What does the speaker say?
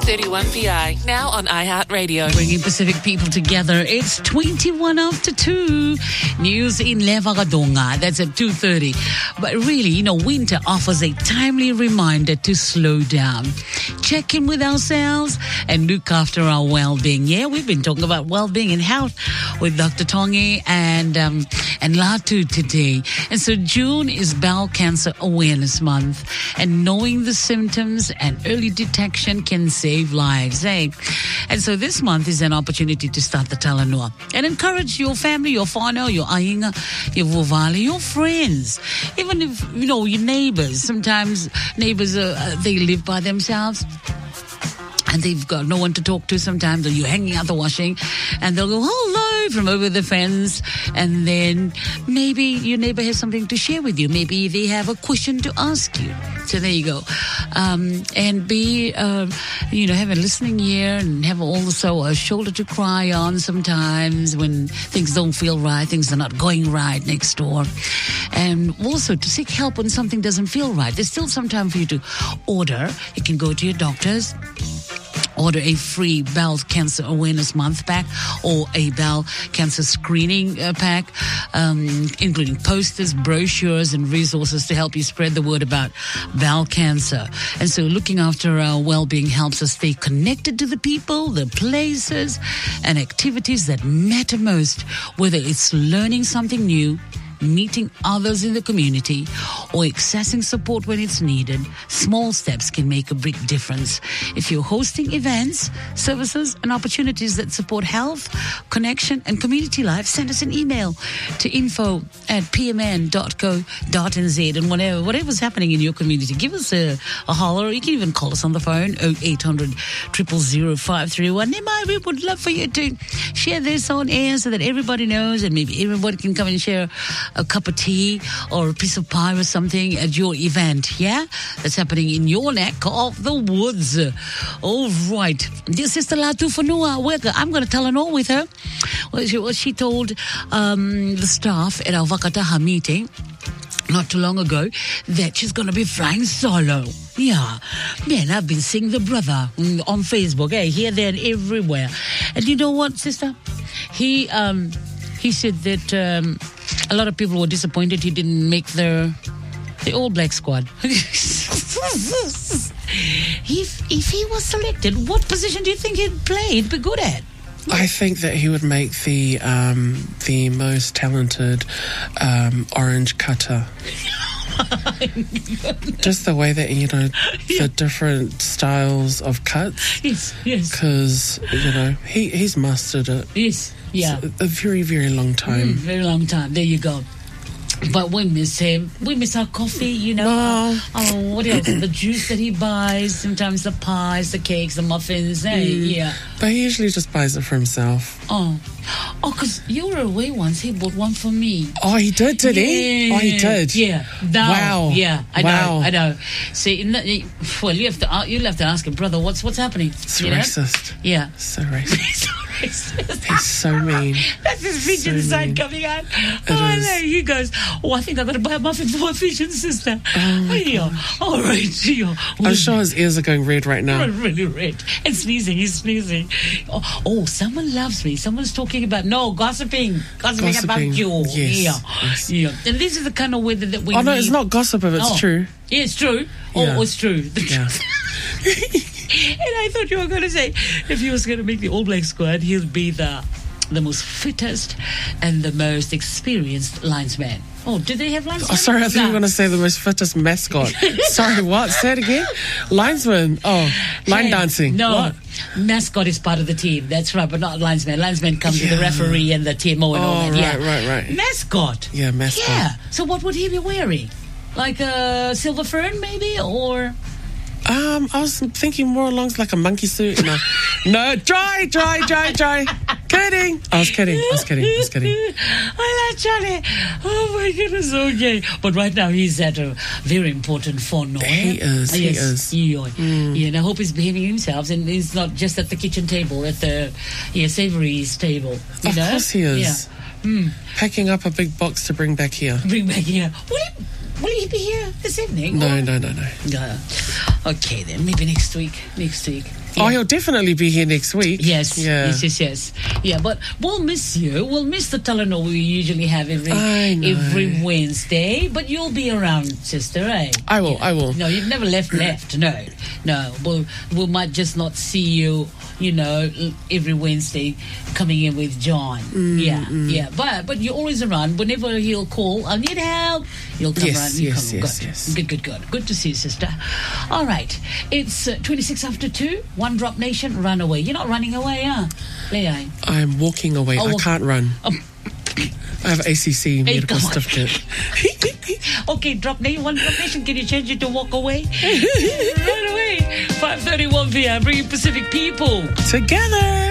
831PI, now on iHeartRadio. Bringing Pacific people together. It's 21 after 2. News in Levagadonga. That's at 2:30. But really, winter offers a timely reminder to slow down, check in with ourselves, and look after our well-being. Yeah, we've been talking about well-being and health with Dr. Tongi and Latu today. And so June is Bowel Cancer Awareness Month, and knowing the symptoms and early detection can save lives, eh? And so this month is an opportunity to start the talanoa and encourage your family, your whānau, your ainga, your vuvali, your friends, even if, your neighbors. Sometimes neighbors, they live by themselves and they've got no one to talk to sometimes, or you're hanging out the washing and they'll go, hello, from over the fence, and then maybe your neighbor has something to share with you. Maybe they have a question to ask you. So there you go. And be, have a listening ear and have also a shoulder to cry on sometimes when things don't feel right, things are not going right next door. And also to seek help when something doesn't feel right. There's still some time for you to order. You can go to your doctors, order a free bowel cancer awareness month pack or a bowel cancer screening pack, including posters, brochures, and resources to help you spread the word about bowel cancer. And so looking after our well-being helps us stay connected to the people, the places, and activities that matter most, whether it's learning something new, meeting others in the community, or accessing support when it's needed. Small steps can make a big difference. If you're hosting events, services, and opportunities that support health, connection, and community life, send us an email to info@pmn.co.nz. And whatever's happening in your community, give us a holler. You can even call us on the phone, 0800 000 531. We would love for you to share this on air so that everybody knows, and maybe everybody can come and share a cup of tea or a piece of pie or something at your event, yeah? That's happening in your neck of the woods. All right. Dear Sister Latu Fanua, I'm going to tell an all with her. Well, she told the staff at our Vakataha meeting not too long ago that she's going to be flying solo. Yeah. Man, I've been seeing the brother on Facebook, here, there, and everywhere. And you know what, sister? He said that a lot of people were disappointed he didn't make the All Black squad. If he was selected, what position do you think he'd play? He'd be good at? I think that he would make the most talented orange cutter. Just the way that, the different styles of cuts. Yes. Because, he's mastered it. Yes, yeah. It's a very, very long time. Very long time. There you go. But we miss him. We miss our coffee, what else? The juice that he buys. Sometimes the pies, the cakes, the muffins. Yeah. But he usually just buys it for himself. Oh, because you were away once. He bought one for me. Oh, he did he? Oh, he did? Yeah. Wow. Yeah, I know. See, you'll have to ask him, brother, what's happening? It's racist. Yeah. So racist. He's so mean. That's his Fijian side coming out. No, he goes, I think I've got to buy a muffin for my Fijian sister. All right. I'm sure his ears are going red right now. Really red. And sneezing. He's sneezing. Oh, someone loves me. Someone's talking about, gossiping about you. Yes. Yeah. And this is the kind of weather that we need. Oh, no, it's not gossip if it's true. Yeah, it's true. Yeah. It's true. Yeah. And I thought you were going to say, if he was going to make the All Black squad, he'll be the most fittest and the most experienced linesman. Oh, did they have linesman? Oh, sorry, I think you were going to say the most fittest mascot. Sorry, what? Say it again? Linesman. Oh, line dancing. No, what? Mascot is part of the team. That's right, but not linesman. Linesman comes with the referee and the TMO and all that. Right. Mascot. Yeah, mascot. Yeah. So what would he be wearing? Like a silver fern, maybe, or? I was thinking more along like a monkey suit. No, dry. Kidding. I was kidding. I like Charlie. Oh my goodness, okay. But right now he's at a very important whono. He is. And I hope he's behaving himself and he's not just at the kitchen table, at the Savoury's table. Of course he is. Yeah. Packing up a big box to bring back here. Will he be here this evening? No. Okay, then. Maybe next week. Oh, he'll definitely be here next week. Yes, Yeah. yes. Yeah, but we'll miss you. We'll miss the Talanoa we usually have every Wednesday. But you'll be around, sister, eh? I will. No, you've never left. No. We might just not see you, every Wednesday coming in with John. Yeah. But you're always around. Whenever he'll call, I need help, you'll come around. Yes. Good. Good to see you, sister. All right. It's 26 after 2. One Drop Nation, run away. You're not running away, huh? Leah? I'm walking away. I can't run. I have ACC medical certificate. Okay, One Drop Nation, can you change it to walk away? Run away. 5:31 p.m. Bringing Pacific people together.